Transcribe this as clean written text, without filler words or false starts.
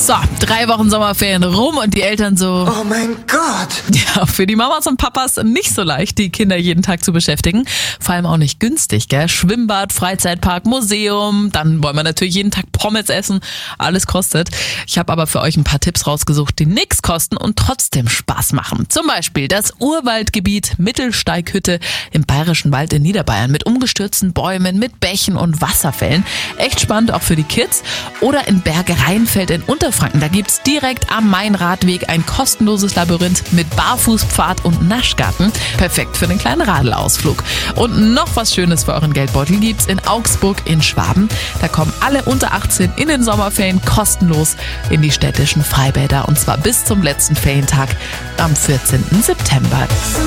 So, 3 Wochen Sommerferien rum und die Eltern so... Oh mein Gott! Ja, für die Mamas und Papas nicht so leicht, die Kinder jeden Tag zu beschäftigen. Vor allem auch nicht günstig, gell? Schwimmbad, Freizeitpark, Museum, dann wollen wir natürlich jeden Tag Pommes essen. Alles kostet. Ich habe aber für euch ein paar Tipps rausgesucht, die nichts kosten und trotzdem Spaß machen. Zum Beispiel das Urwaldgebiet Mittelsteighütte im Bayerischen Wald in Niederbayern mit umgestürzten Bäumen, mit Bächen und Wasserfällen. Echt spannend auch für die Kids. Oder in Berge Rheinfeld in Unterfranken. Da gibt's direkt am Main-Radweg ein kostenloses Labyrinth mit Barfußpfad und Naschgarten. Perfekt für einen kleinen Radelausflug. Und noch was Schönes für euren Geldbeutel gibt's in Augsburg in Schwaben. Da kommen alle unter 18 in den Sommerferien kostenlos in die städtischen Freibäder. Und zwar bis zum letzten Ferientag am 14. September.